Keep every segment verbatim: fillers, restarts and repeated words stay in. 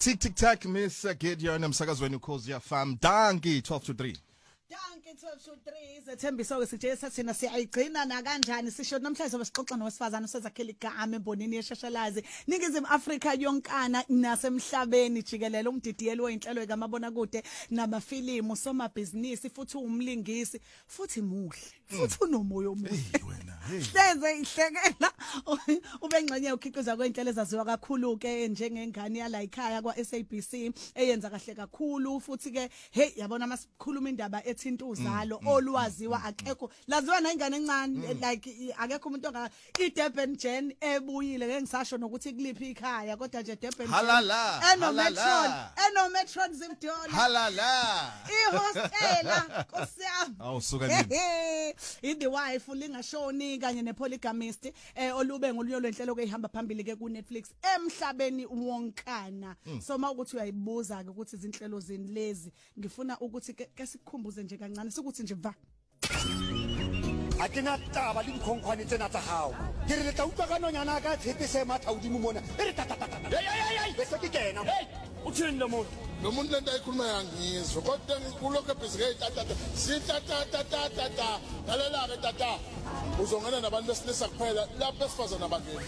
Tick tick tack Miss Gideon emsakazweni ukhozi ya fam danki twelve to three. Danke twelve to three izethembiso ke sithe sathina siyayigcina na kanjani sisho namhlanje besixoxa nowesifazana osezakhela igama embonini yeshashalazi ningizimu Afrika yonkana nasemhlabeni jikelele umdidiyeli weinhlelo kamabona kude namafilimu somabhizinisi futhi umlingisi futhi muhle futhi unomoya omuhle wena hey senze ihlekela ubengxenye ukhiqiza kweinhlelo ezaziwa kakhulu ke njengengane yala ekhaya kwa S A B C eyenza kahle kakhulu futhi ke hey yabona masikhuluma indaba ethinta uzalo olwaziwa akekho laziwa nayingane encane like akekho umuntu onga iDurban Jen ebuyile ke ngisasho nokuthi kuliphi ikhaya kodwa nje Durban halala eno metron eno metron zimdona halala ihostela nkosiyami awusuka nini i the wife lingashoni kanye nepolygamist eh olube ngolunyo lwenhlelo ke ihamba phambili ke ku Netflix emhlabeni wonkana so mawukuthi uyayibuza ke ukuthi izinhlelo zini lezi ngifuna ukuthi ke sikukhumbuze nje kancane sikuthi nje va akena taba le dikhonkwane tsena tsa hao ke re le tla utlwa ka nonyana ka tshepe se matha udimo mona e re tatatata hey hey hey bese ke kena hey uthini lo muntu lo muntu lento ayikhuluma yangizwe kodwa ngikuloke bhizike tatata sitatatata lalela ke tata uzongena nabantu besilisa kuphela lapha esifazana abangeni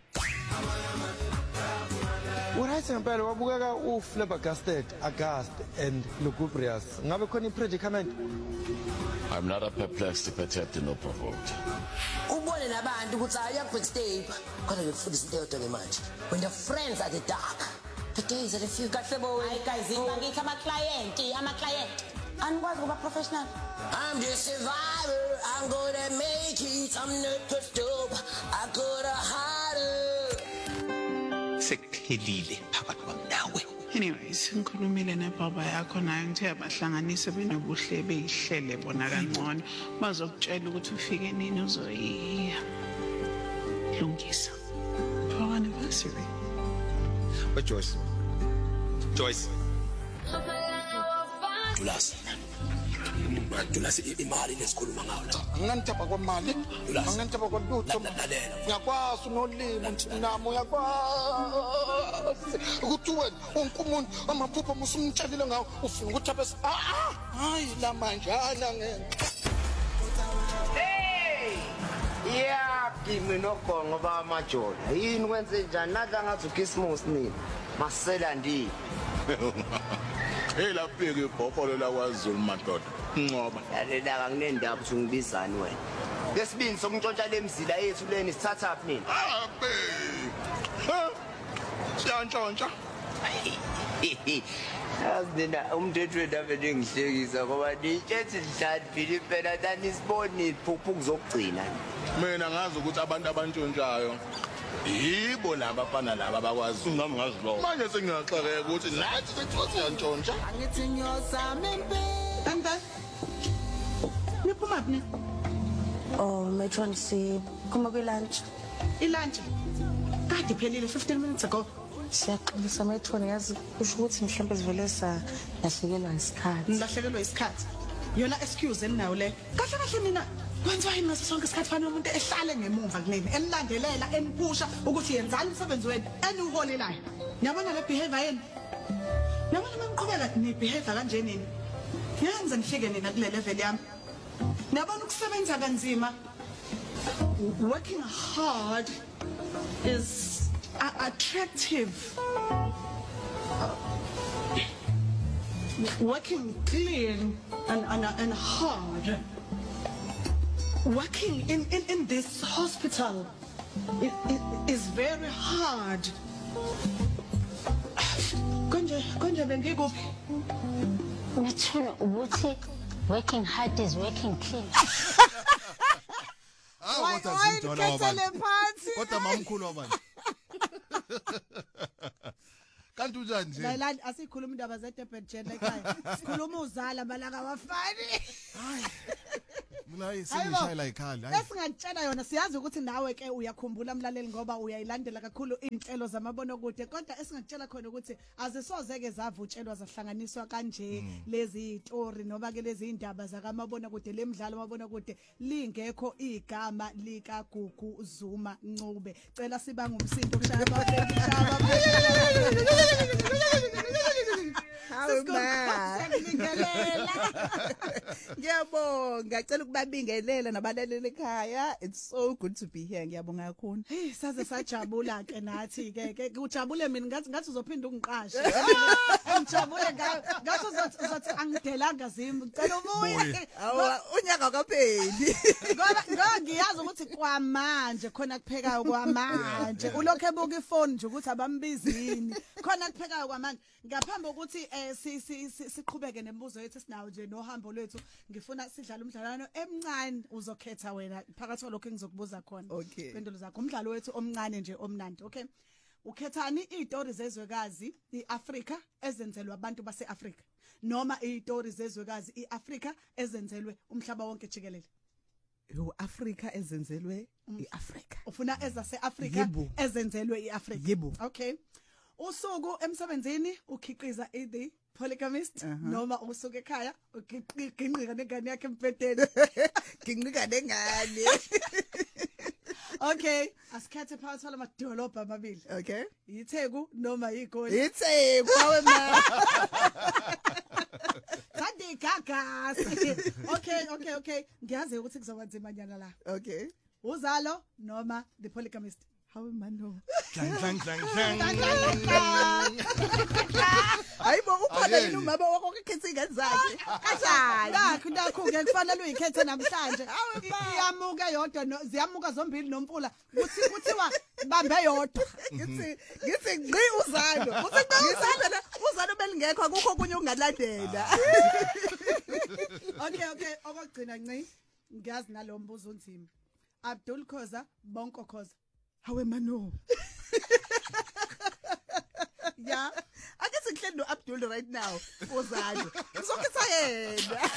Uright ngempela wabukeka uflabbergasted aghast and lugubrious ngabe khona impredicament I'm not a perplexed perturbed no provoked ubone nabantu ukuthi ayabackstage kodwa ngikufundisa into yodwa ke manje when the friends are the dark the days are the few kahle boy hayi guys ngithi ama client ama client anikwazi kuba professional I'm the survivor I'm gonna make it I'm not to stop I gotta hide sekuphelile phakathi kwami nawe anyways ngikhulumile nebaba yakho naye ngithi yabahlanganisa benobuhle beyihlele bona kancane bazokutshela ukuthi ufike nini uzoyiya lungisa for anniversary but Joyce Joyce Julas Julas imali lesikhuluma ngayo la anginantaba kwamali anginantaba kwalutho ngiyakwazi unolimo nami uyakwazi ukuthi wena unkumuntu amaphupho musumtshelile ngawo ufuna ukuthi abese ah hayi la manjana ngeke hey yeah kimi nogongo ba majola yini kwenze njani nadla ngathi uKrismus nini masela ndini hey laphi-ke ibhokolo lakwaZulu madoda ncoba yalela nginendaba ukuthi ngibizani wena lesibini sokuntshontsha lemzila yethu leni sithathaphi nini abe ha siyantshontsha Azina umthetho wendaba engihlekisa ngoba nitshethi dlali Philippine athani siboni iphuphu kuzogcina mina ngazi ukuthi abantu abantshontshayo yibo laba bafana laba abakwazi nami ngazi lo manje sengiyaxakeka ukuthi nathi sekuthiwa siyantshontsha angithi ngiyozama impela tanda niphuma phi oh metron si kuma kwi lunch ilunch kade phelile fifteen minutes ago siyaxolisa metron yazi kusho ukuthi mhlawumbe sivele sa yahlekelwa isikhathi ngilahlekelwa isikhathi yona excuse eninayo le kahle kahle mina kwenziwa yini ngaso sonke isikhathi fanele umuntu ehlale ngemuva kunini enilandelela eniphusha ukuthi yenzani umsebenzi wenu eniuholelayo ngiyabona le behavior yenu ngiyabona mangiqhubeka ne behavior kanje nini yenza nifike nina kule level yami ngiyabona ukusebenza kanzima working hard is uh, attractive uh, working clean and and, and hard working in, in, in this hospital it, it is very hard. Konje, konje bengikuphi? Metron ubuthi working hard is working clean. Ah, what does it do now? Kodwa mamkhulu wabani. Kanti unjani nje? La asikhuluma indaba ze Durban Jen ekhaya. Sikhuluma uzala balaka abafani. Hayi. Mina isingishayela ikhala. Esingantshela yona siyazi ukuthi nawe ke uyakhumbula mlaleli ngoba uyayilandela kakhulu inhlelo zamabono kude kodwa esingantshela khona ukuthi azisozeke zavutshelwa zahlanganiswa kanje lezi izitori noba ke lezi indaba zakamabono kude lemidlalo amabono kude lingekho igama lika Gugu Zuma Ncube. Cela sibanga umsindo kushaya abafeki shaba. Ngiyabonga, ngicela ukubabingelela nabalaleli ekhaya. It's so good to be here. Ngiyabonga kakhulu. Hey, saze sajabula ke nathi ke. Ke ujabule mina ngathi ngathi uzophinda ungiqashe. Ngijabule ngayo. Ngathi uzothi uzothi angidelanga zimi. Ngicela ubuye. Awu unyaka kapheli. Ngoba ngoba ngiyazi ukuthi kwamanje khona kuphekayo kwamanje. Ulokho ebuka ifoni nje ukuthi abambizini. Khona kuphekayo kwamanje. Ngaphambi kokuthi eh siqhubeke nemibuzo yethu sinawo nje nohambo lwethu ngifuna sidlale umdlalano emncane uzokhetha wena phakathi kwalokho engizokubuza khona. Impendulo zakho umdlalo wethu omncane nje omnandi. Okay. Ukhethani izitori zezwekazi iAfrika ezenzelwa abantu baseAfrika noma izitori zezwekazi iAfrika ezenzelwe umhlaba wonke jikelele. Yo Africa ezenzelwe iAfrika. Ufuna ezaseAfrika ezenzelwe iAfrika. Yebo. Okay. Usuku emsebenzini ukhiqiza the polygamist noma usuku ekhaya uginqika nengane yakhe empedeni. Ginqika nengane. Okay, asikhethe phakathi kwala madolobha amabili. Okay. iTheku noma iGoli. iTheku awe ma. Sandi gagas. Okay, okay, okay. Ngiyazi ukuthi kuzoba nzima nyana la. Okay. Uzalo noma the polygamist. Hawe mano. Dlang dlang dlang dlang. Hayibo ukhona yini umama wakho ukhethe ingane zakhe? Kanjani? Nakho nakho ngeke kufanele uyikhethe namhlanje. Iyamuka yodwa ziyamuka zombili nomfula. Kuthi kuthiwa bambe yodwa. Ngithi ngithi ngqi uzalo. Kuthi ngizalo uzalo belingekho akukho kunye ungalandela. Okay, okay, okugcina nci. Ngiyazi nalombuzo onzima. Abdul Khoza, Bonko Khoza. Hawe mano. Yeah. I guess ngihleli no Abdul right now. Uzalo. Ngizokhetha yena.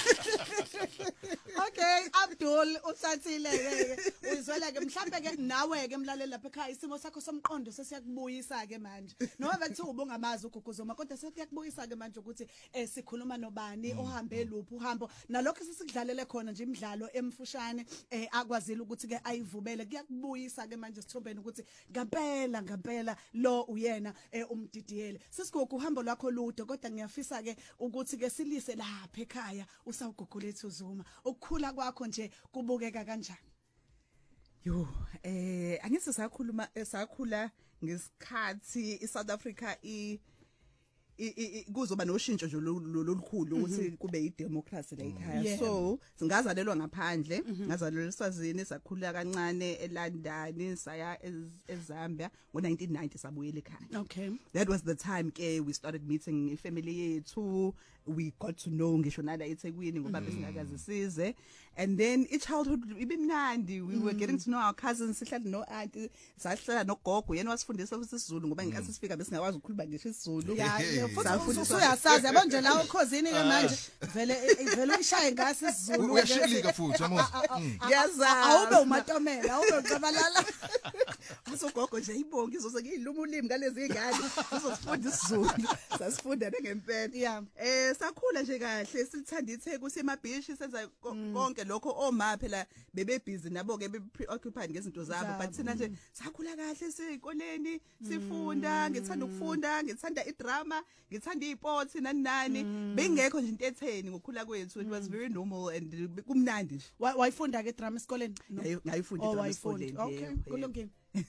Okay, Abdul usathile ke. Uyizwela ke mhlambe ke nawe ke emlaleli lapha ekhaya isimo sakho somqondo sesiyakubuyisa ke manje. Noma bethi ubungamazi uguguzoma kodwa sekuyakubuyisa ke manje ukuthi eh sikhuluma nobani ohambe luphi uhambo nalokho sesikudlalele khona nje imidlalo emfushane eh akwazile ukuthi ke ayivubele kuyakubuyisa ke manje sithombeni ukuthi ngempela ngempela lo uyena eh umdidiyele. Sisigugu uhambo lwakho lude kodwa ngiyafisa ke ukuthi ke silise lapha ekhaya usawugugulethu Zuma. Ukukhula kwakho nje kubukeka kanjani? Yo, eh angithi sakhuluma sakhula ngesikhathi iSouth Africa i kuzoba noshintsho nje lolukhulu ukuthi kube idemocracy la ekhaya. So singazalelwa ngaphandle, ngazalelwa eSwazini sakhula kancane eLondon saya eZambia ngo nineteen ninety sabuyela ekhaya. Okay. That was the time ke we started meeting family yethu. We got to know ngisho nala eThekwini ngoba besingakaze size, and then i childhood ibimnandi. We were getting to know our cousins, sihlala no auntie, sahlala no gogo yena wasifundisa isizulu ngoba ngikathi sifika besingakwazi ukukhuluma ngisho isizulu. Futhi uyasazi yabo nje la ukhosini ke manje vele vele uyishaye ngasi isizulu. Uyashilika futhi amos. Yaza awube umatomela awube ucabalala. Asogogo nje ibonke izose ngiluma ulimi ngalezi ingane uzosifunda isizulu. Sasifunda ngempela. Eh sakhula nje kahle sithanda iTheku semabhishi senza konke lokho oma phela bebe busy nabo ke be preoccupied ngezinto zabo, but sina nje sakhula kahle sikoleni sifunda. Ngithanda ukufunda, ngithanda idrama, ngithanda isports nani nani. Bengekho nje into etheni ngokukhula kwethu. It was very normal and kumnandi nje. Wayifunda ke drama esikoleni? Ngayifunda idrama esikoleni. Okay, kulungile.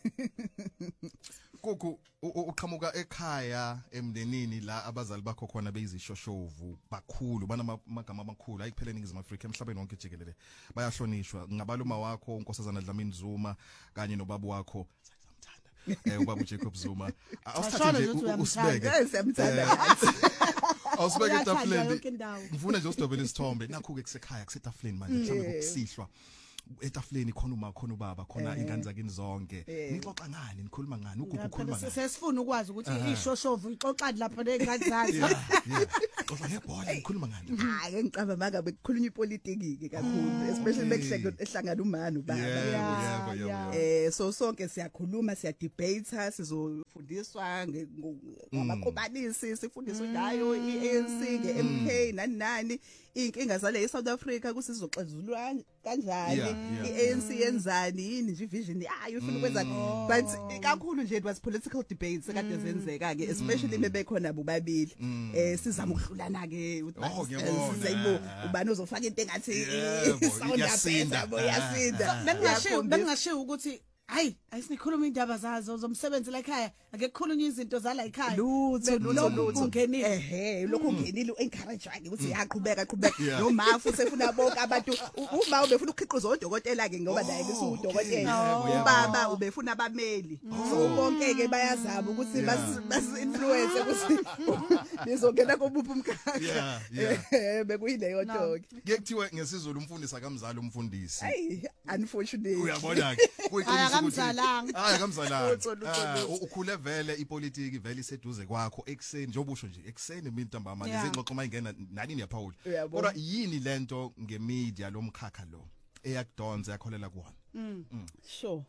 Kuku uqhamuka ekhaya emndenini la abazali bakho khona beyizishoshovu bakhulu banamagama amakhulu ayikuphela eNingizimu Afrika emhlabeni wonke jikelele bayahlonishwa. Ngabaluma wakho uNkosazana Dlamini Zuma kanye nobabu wakho eh ubaba uJacob Zuma awusithathe nje usibeke awusibeke etafuleni. Ngifuna nje usidobele isithombe nakho ke kusekhaya kusetafuleni manje mhlawumbe kokusihlwa etafuleni khona uma khona ubaba khona ingane zakini zonke nixoxa ngani nikhuluma ngani ugugu ukhuluma ngani sesifuna ukwazi ukuthi ishoshovu ixoxa lapha nezingane zazo xoxa ngebhola nikhuluma ngani. Hayi ngicaba maka bekukhulunywa ipolitiki ke kakhulu especially bekuhlangana ehlangana umani ubaba. Eh so sonke siyakhuluma siya debate sizofundiswa ngamakobanisi sifundiswa ngayo iA N C ngeM K nani nani inkinga zale eSouth Africa kusizoxazulwa kanjani yeah. i-A N C yenzani yini nje vision yayo ufuna ukwenza but kakhulu nje it was political debates ekade zenzeka ke especially mebekhona bobabili eh sizama ukuhlulana ke sizayibo ubani uzofaka into engathi sound yasinda yasinda bengashiyo bengashiyo ukuthi hayi ayisinikhuluma indaba zazo zomsebenzi la ekhaya ake kukhulunywa izinto zala ekhaya lutho lutho lutho ungenile ehe lokho ungenile encourage ke ukuthi yaqhubeka qhubeka noma futhi efuna bonke abantu uma ubefuna ukukhiqiza odokotela ke ngoba naye ke usudokotela ubaba ubefuna abameli so bonke ke bayazama ukuthi bas influence ukuthi bizongena kobuphi umkhakha eh bekuyileyo nto ke ngekuthiwa ngesizulu umfundisi akamzali umfundisi hey unfortunately uyabona ke akamzalanga hayi akamzalanga ukhule vele ipolitiki vele iseduze kwakho ekseni njobusho nje ekseni imintambama lezingxoxo mayingena nani niyaphawula kodwa yini lento ngemedia lomkhakha lo eyakudonsa yakholela kuona sure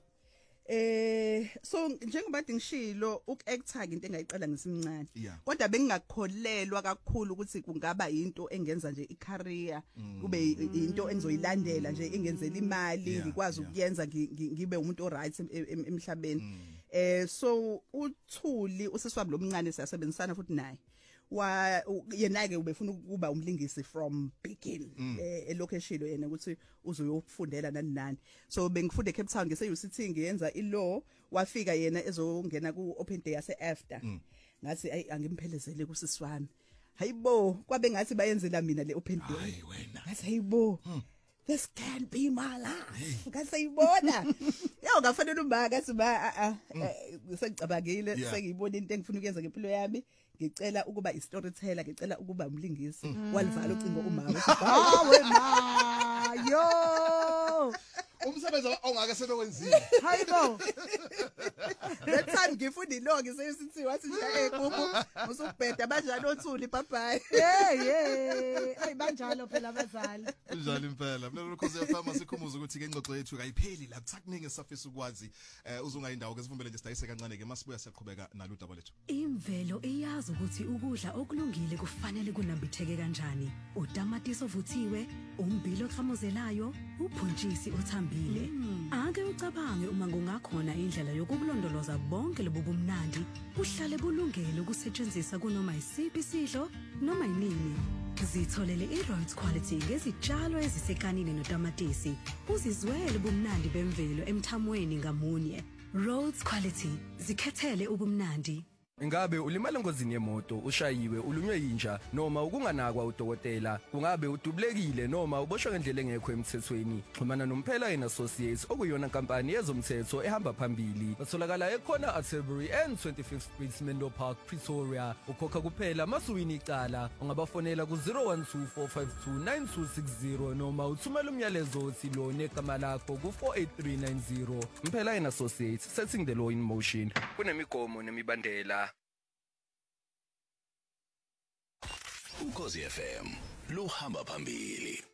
eh so njengoba ngishilo ukactor into engayiqala ngisimncane kodwa bengingakholelwa kakhulu ukuthi kungaba into engenza nje icareer kube into engizoyilandela nje engenzela imali ngikwazi ukuyenza ngibe umuntu oright emhlabeni eh so uThuli usisiwami lomncane siyasebenzisana futhi naye wa yena ke ubefuna ukuba umlingisi from begin eh elocation yena ukuthi uzoyofundela nani nani so bengifunde eCape Town ngese U C T ngiyenza ilaw wafika yena ezongena ku open day yase after ngathi ay angimphelezele kusisiwami hayibo kwabe ngathi bayenzela mina le open day hayi wena ngathi hayibo this can't be my life ngasayibona yo ngafanele umbaka ngathi ba a sengicabangile sengiyibona into engifuna ukuyenza ngempilo yami ngicela ukuba i-storyteller ngicela ukuba umlingisi walivala ucingo umama hawe ma yo umsebenzi ongake sebewenzile hayibo that time ngifunda ilaw ngisesithi wathi nje ekubo usubheda banjani oThuli bye hey hey ay banjalo phela abazali njalo impela mina lokhoze yafama sikhumuza ukuthi ke ingxoxo yethu kayipheli la kusakuningi esafisa ukwazi uzungayindawo ke sivumbele nje sidayise kancane ke masibuya siyaqhubeka nalo daba lethu imvelo iyazi ukuthi ukudla okulungile kufanele kunambitheke kanjani utamatisi ovuthiwe umbilo oqhamuzelayo ubhontshisi othambile ake ucabange uma kungakhona indlela yokukulondoloza bonke lobu bumnandi uhlale bulungele ukusetshenziswa kunoma isiphi isidlo noma inini zitholele iRhodes Quality ngezitshalo ezisekanini notamatisi uzizwele ubumnandi bemvelo emthamweni ngamunye Rhodes Quality zikhethele ubumnandi. Ingabe ulimala engozini yemoto ushayiwe ulunywe yinja noma ukunganakwa udokotela kungabe udubulekile noma uboshwe ngendlela engekho emthethweni xhumana nomphela and Associates okuyona inkampani yezomthetho ehamba phambili batholakala ekhona Atterbury and twenty-fifth Street Menlo Park Pretoria ukhokha kuphela masuwini icala ungabafonela ku zero one two four five two nine two six zero noma uthumela umyalezo othi lo negama lakho ku four eight three nine zero Mphela and Associates, setting the law in motion kunemigomo nemibandela. Ukhozi F M luhamba phambili.